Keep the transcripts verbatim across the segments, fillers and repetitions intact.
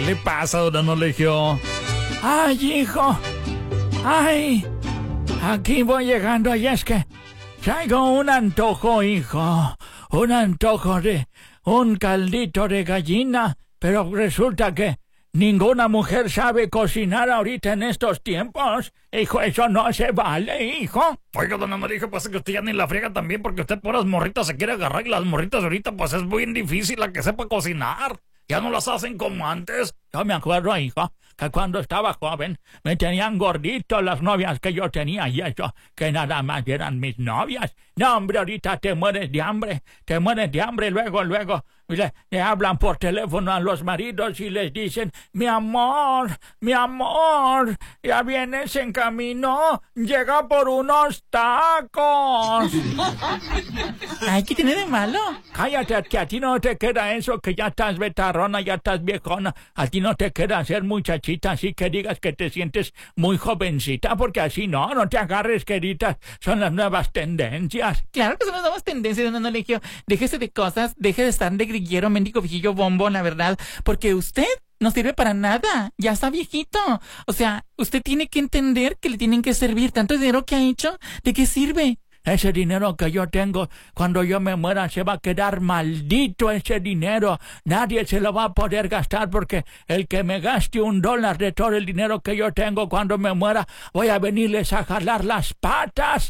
le pasa, don Anoligio? Ay, hijo. Ay, aquí voy llegando y es que traigo un antojo, hijo. Un antojo de un caldito de gallina, pero resulta que ninguna mujer sabe cocinar ahorita en estos tiempos. Hijo, eso no se vale, hijo. Oiga, don Anoligio, pues es que usted ya ni la friega también porque usted por las morritas se quiere agarrar y las morritas ahorita pues es muy difícil la que sepa cocinar. Ya no las hacen como antes. Yo me acuerdo, hijo, que cuando estaba joven me tenían gordito las novias que yo tenía y eso, que nada más eran mis novias. No, hombre, ahorita te mueres de hambre, te mueres de hambre, luego, luego le, le hablan por teléfono a los maridos y les dicen, mi amor, mi amor, ya vienes en camino, llega por unos tacos. Ay, ¿qué tiene de malo? Cállate, que a ti no te queda eso, que ya estás betarrona, ya estás viejona. A ti no te queda ser muchachita, así que digas que te sientes muy jovencita, porque así no, no te agarres, queridas, son las nuevas tendencias. Claro que son las nuevas tendencias, don Anoligio. Déjese de cosas, deje de estar de grillero, mendigo viejillo bombo, la verdad, porque usted no sirve para nada, ya está viejito. O sea, usted tiene que entender que le tienen que servir tanto dinero que ha hecho, ¿de qué sirve? Ese dinero que yo tengo, cuando yo me muera, se va a quedar maldito ese dinero. Nadie se lo va a poder gastar porque el que me gaste un dólar de todo el dinero que yo tengo cuando me muera, voy a venirles a jalar las patas.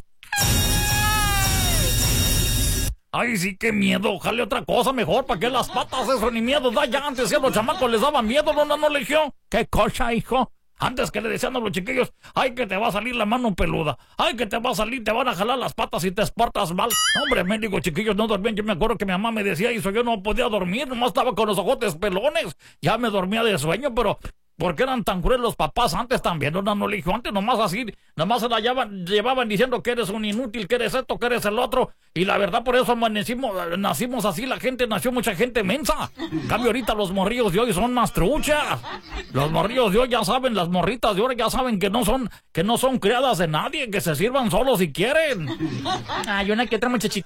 Ay, sí, qué miedo. Jale otra cosa mejor. ¿Para qué las patas? Eso ni miedo da. Ya antes a los chamacos les daba miedo, don Anoligio. ¿Qué cosa, hijo? Antes que le decían a los chiquillos, ay, que te va a salir la mano peluda, ay, que te va a salir, te van a jalar las patas y te portas mal. Hombre, mendigo, chiquillos no dormían. Yo me acuerdo que mi mamá me decía eso, yo no podía dormir, nomás estaba con los ojotes pelones. Ya me dormía de sueño, pero ¿por qué eran tan crueles los papás antes también, don Anoligio? Antes nomás así, nomás se la llevaban, llevaban diciendo que eres un inútil, que eres esto, que eres el otro. Y la verdad, por eso amanecimos, nacimos así, la gente nació mucha gente mensa. En cambio, ahorita los morrillos de hoy son más truchas. Los morrillos de hoy ya saben, las morritas de hoy ya saben que no son, que no son criadas de nadie, que se sirvan solos si quieren. Ay, una que otra muchachita